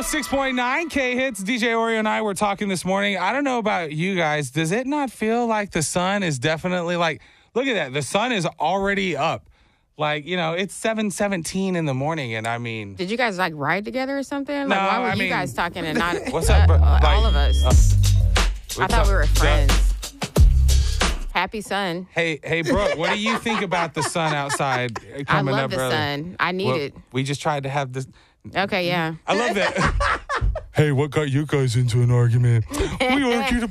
106.9 K Hits. DJ Oreo and I were talking this morning. I don't know about you guys. Does it not feel like the sun is definitely like, look at that. The sun is already up. Like, you know, it's 7:17 in the morning. And I mean. Did you guys like ride together or something? No, Like, why were I you mean, guys talking and not what's up, bro? Like, all of us? I thought we were friends. Happy sun. Hey, Brooke, what do you think about the sun outside coming I love up the early? sun. I need it. We just tried to have this. Okay, yeah. I love that. Hey, what got you guys into an argument? We argued